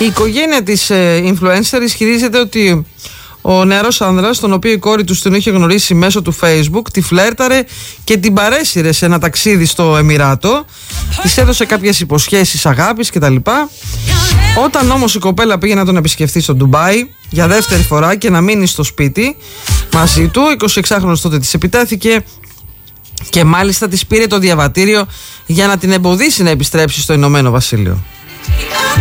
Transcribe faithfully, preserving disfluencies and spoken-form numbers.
Η οικογένεια της influencer ισχυρίζεται ότι ο νεαρός άνδρας, τον οποίο η κόρη του τον είχε γνωρίσει μέσω του Facebook, τη φλέρταρε και την παρέσυρε σε ένα ταξίδι στο Εμιράτο. Της έδωσε κάποιες υποσχέσεις αγάπης κτλ. Όταν όμως η κοπέλα πήγε να τον επισκεφθεί στο Ντουμπάι για δεύτερη φορά και να μείνει στο σπίτι μαζί του, ο εικοσιεξάχρονος τότε της επιτέθηκε και μάλιστα της πήρε το διαβατήριο για να την εμποδίσει να επιστρέψει στο Ηνωμένο Βασίλειο.